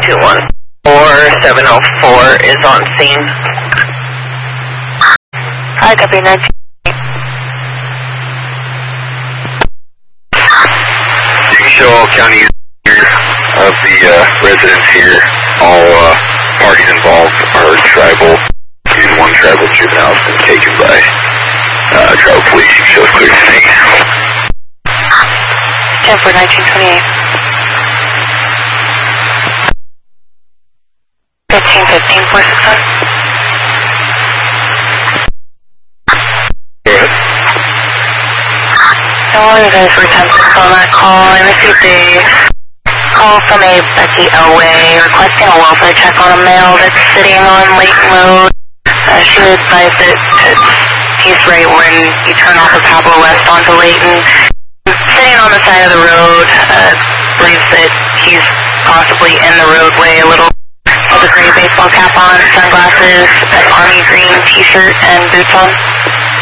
214-704 is on scene. Hi, copy 19. You can show all counties of the residents here. All parties involved are tribal. Even one tribal juvenile has been taken by tribal police. You can show us clear scene. 10 for 1928. 1515 for 600. Go ahead. So all you guys were attempting on that call, I received a call from a Becky Elway requesting a welfare check on a male that's sitting on Layton Road. She was advised that he's right when you turn off of Pablo West onto Layton. Sitting on the side of the road, believes that he's possibly in the roadway a little. Has a gray baseball cap on, sunglasses, an army green t-shirt, and boots on.